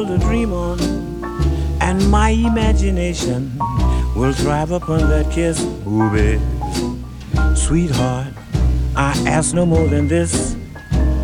to dream on, and my imagination will thrive upon that kiss. Booby, sweetheart, I ask no more than this.